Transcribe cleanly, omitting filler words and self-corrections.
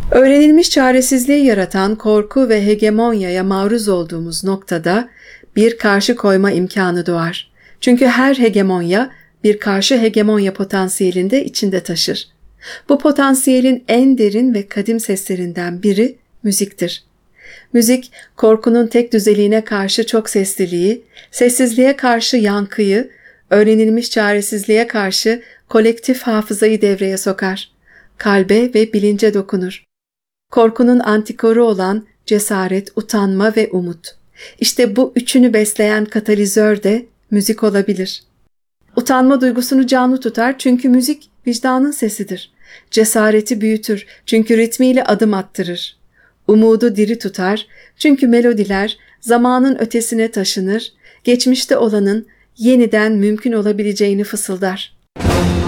Öğrenilmiş çaresizliği yaratan korku ve hegemonyaya maruz olduğumuz noktada bir karşı koyma imkanı doğar. Çünkü her hegemonya bir karşı hegemonya potansiyelini de içinde taşır. Bu potansiyelin en derin ve kadim seslerinden biri müziktir. Müzik, korkunun tek düzeliğine karşı çok sesliliği, sessizliğe karşı yankıyı, öğrenilmiş çaresizliğe karşı kolektif hafızayı devreye sokar. Kalbe ve bilince dokunur. Korkunun antikoru olan cesaret, utanma ve umut. İşte bu üçünü besleyen katalizör de müzik olabilir. Utanma duygusunu canlı tutar çünkü müzik vicdanın sesidir. Cesareti büyütür çünkü ritmiyle adım attırır. Umudu diri tutar çünkü melodiler zamanın ötesine taşınır, geçmişte olanın yeniden mümkün olabileceğini fısıldar.